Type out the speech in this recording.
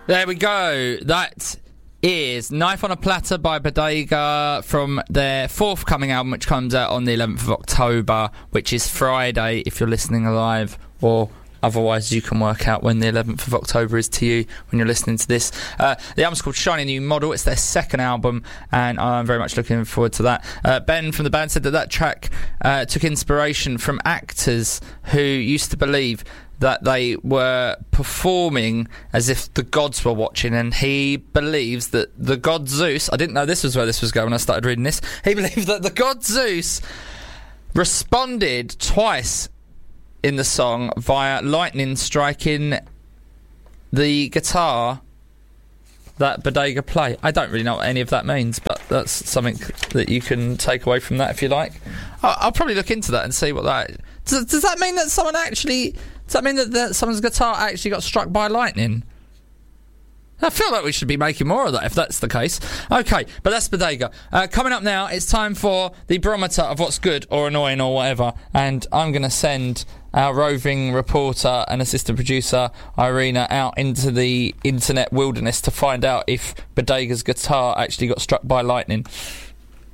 There we go. That is Knife on a Platter by Bodega from their forthcoming album, which comes out on the 11th of October, which is Friday if you're listening live, or otherwise you can work out when the 11th of October is to you when you're listening to this. The album's called Shiny New Model. It's their second album, and I'm very much looking forward to that. Ben from the band said that track took inspiration from actors who used to believe that they were performing as if the gods were watching, and he believes that the god Zeus, I didn't know this was where this was going when I started reading this, he believed that the god Zeus responded twice in the song via lightning striking the guitar that Bodega play. I don't really know what any of that means, but that's something that you can take away from that if you like. I'll probably look into that and see what that... Does that mean that someone actually... Does that mean that someone's guitar actually got struck by lightning? I feel like we should be making more of that if that's the case. Okay, but that's Bodega. Coming up now, it's time for the barometer of what's good or annoying or whatever, and I'm going to send our roving reporter and assistant producer Irina out into the internet wilderness to find out if Bodega's guitar actually got struck by lightning.